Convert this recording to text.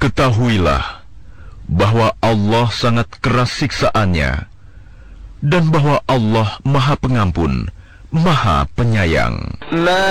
Ketahuilah bahwa Allah sangat keras siksaannya, dan bahwa Allah Maha Pengampun, Maha Penyayang.